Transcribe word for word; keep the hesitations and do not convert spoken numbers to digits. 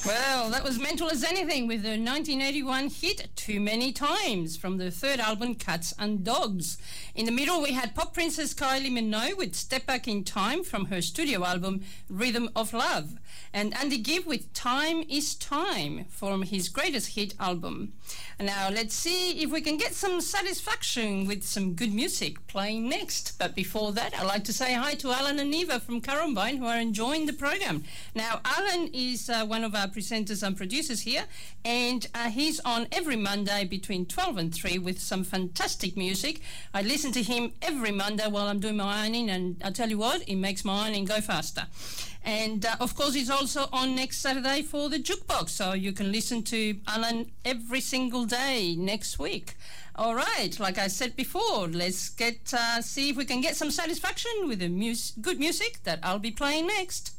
Well, that was Mental as Anything with the nineteen eighty-one hit Too Many Times from the third album Cats and Dogs. In the middle, we had pop princess Kylie Minogue with Step Back in Time from her studio album Rhythm of Love. And Andy Gibb with Time is Time from his greatest hit album. Now, let's see if we can get some satisfaction with some good music playing next. But before that, I'd like to say hi to Alan and Eva from Carombine who are enjoying the program. Now, Alan is uh, one of our presenters and producers here, and uh, he's on every Monday between twelve and three with some fantastic music. I listen to him every Monday while I'm doing my ironing, and I tell you what, it makes my ironing go faster. And, uh, of course, he's also on next Saturday for the Jukebox, so you can listen to Alan every single day next week. All right, like I said before, let's get uh, see if we can get some satisfaction with the mus- good music that I'll be playing next.